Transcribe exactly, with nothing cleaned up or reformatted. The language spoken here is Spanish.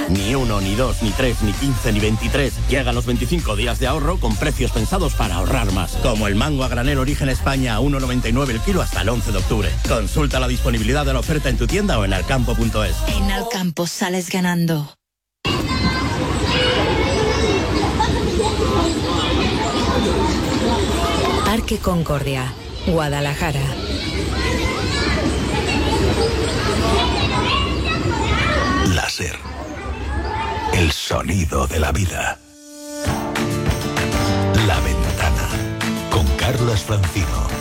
Ni uno, ni dos, ni tres, ni quince, ni veintitrés. Llegan los veinticinco días de ahorro con precios pensados para ahorrar más. Como el mango a granel Origen España a uno noventa y nueve el kilo hasta el once de octubre. Consulta la disponibilidad de la oferta en tu tienda o en alcampo punto es. En Alcampo sales ganando. Parque Concordia, Guadalajara. Láser. El sonido de la vida. La Ventana. Con Carlas Francino.